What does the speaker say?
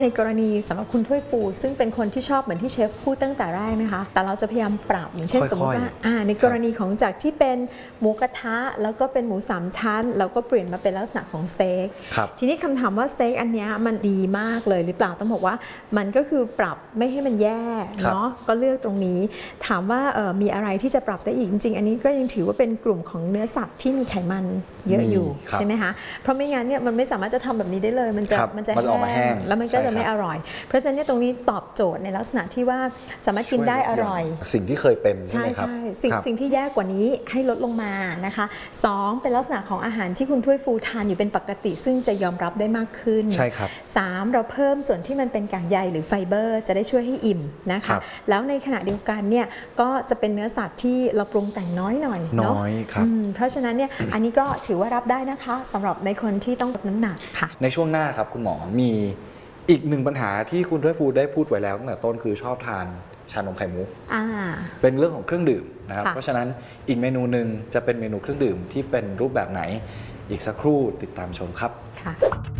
ในกรณีสำหรับคุณถ้วยฟูซึ่งเป็นคนที่ชอบเหมือนที่เชฟพูดตั้งแต่แรกนะคะแต่เราจะพยายามปรับอย่างเช่นสมมติว่าในกรณีของจากที่เป็นหมูกระทะแล้วก็เป็นหมู3ชั้นแล้วก็เปลี่ยนมาเป็นลักษณะของสเต็กทีนี้คำถามว่าสเต็กอันนี้มันดีมากเลยหรือเปล่าต้องบอกว่ามันก็คือปรับไม่ให้มันแย่เนาะก็เลือกตรงนี้ถามว่ามีอะไรที่จะปรับได้อีกจริงๆอันนี้ก็ยังถือว่าเป็นกลุ่มของเนื้อสัตว์ที่มีไขมันเยอะอยู่ใช่ไหมคะเพราะไม่งั้นเนี่ยมันไม่สามารถจะทำแบบนี้ได้เลยมันจะแห้งแล้วมันก็จะไม่อร่อยเพราะฉะนั้นตรงนี้ตอบโจทย์ในลักษณะที่ว่าสามารถกินได้อร่อยสิ่งที่เคยเป็นใช่ไหมครับสิ่งที่แย่กว่านี้ให้ลดลงมานะคะ2เป็นลักษณะของอาหารที่คุณถ้วยฟูทานอยู่เป็นปกติซึ่งจะยอมรับได้มากขึ้นใช่ครับ 3เราเพิ่มส่วนที่มันเป็นกากใยหรือไฟเบอร์จะได้ช่วยให้อิ่มนะคะแล้วในขณะเดียวกันเนี่ยก็จะเป็นเนื้อสัตว์ที่เราปรุงแต่งน้อยหน่อยเนาะเพราะฉะนั้นเนี่ยอันนี้ก็ถือว่ารับได้นะคะสำหรับในคนที่ต้องลดน้ำหนักค่ะในช่วงหน้าครับคุณหมอมีอีกหนึ่งปัญหาที่คุณถ้วยฟูได้พูดไว้แล้วตั้งแต่ต้นคือชอบทานชานมไข่มุกเป็นเรื่องของเครื่องดื่มนะครับเพราะฉะนั้นอีกเมนูหนึ่งจะเป็นเมนูเครื่องดื่มที่เป็นรูปแบบไหนอีกสักครู่ติดตามชมครับ